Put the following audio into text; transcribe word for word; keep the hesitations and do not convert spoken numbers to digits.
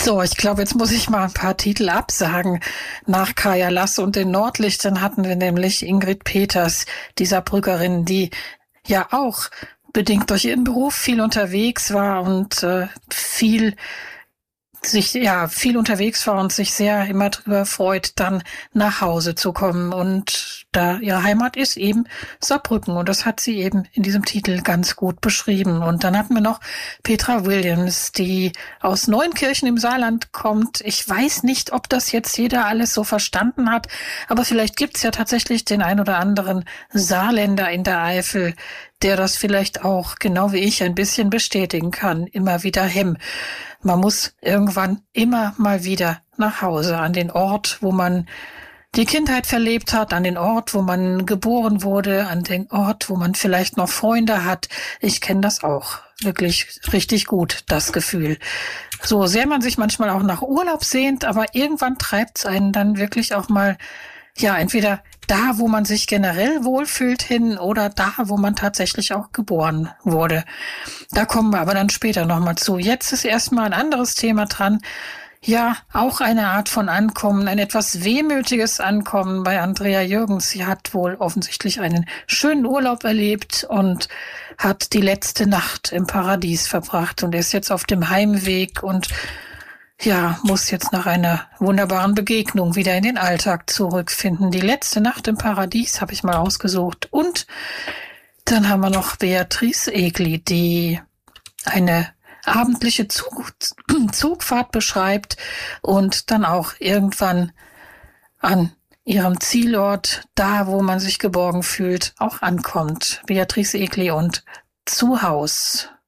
So, ich glaube, jetzt muss ich mal ein paar Titel absagen. Nach Kaja Lass und den Nordlichtern hatten wir nämlich Ingrid Peters, die Saarbrückerin, die ja auch bedingt durch ihren Beruf viel unterwegs war und äh, viel sich ja viel unterwegs war und sich sehr immer drüber freut, dann nach Hause zu kommen. Und da ihre Heimat ist eben Saarbrücken. Und das hat sie eben in diesem Titel ganz gut beschrieben. Und dann hatten wir noch Petra Williams, die aus Neunkirchen im Saarland kommt. Ich weiß nicht, ob das jetzt jeder alles so verstanden hat, aber vielleicht gibt's ja tatsächlich den ein oder anderen Saarländer in der Eifel, der das vielleicht auch, genau wie ich, ein bisschen bestätigen kann. Immer wieder Hemm. Man muss irgendwann immer mal wieder nach Hause, an den Ort, wo man die Kindheit verlebt hat, an den Ort, wo man geboren wurde, an den Ort, wo man vielleicht noch Freunde hat. Ich kenne das auch wirklich richtig gut, das Gefühl. So sehr man sich manchmal auch nach Urlaub sehnt, aber irgendwann treibt's einen dann wirklich auch mal, ja, entweder da, wo man sich generell wohlfühlt hin oder da, wo man tatsächlich auch geboren wurde. Da kommen wir aber dann später nochmal zu. Jetzt ist erstmal ein anderes Thema dran. Ja, auch eine Art von Ankommen, ein etwas wehmütiges Ankommen bei Andrea Jürgens. Sie hat wohl offensichtlich einen schönen Urlaub erlebt und hat die letzte Nacht im Paradies verbracht und ist jetzt auf dem Heimweg und ja, muss jetzt nach einer wunderbaren Begegnung wieder in den Alltag zurückfinden. Die letzte Nacht im Paradies habe ich mal ausgesucht. Und dann haben wir noch Beatrice Egli, die eine abendliche Zug, Zugfahrt beschreibt und dann auch irgendwann an ihrem Zielort, da wo man sich geborgen fühlt, auch ankommt. Beatrice Egli und Zu Haus.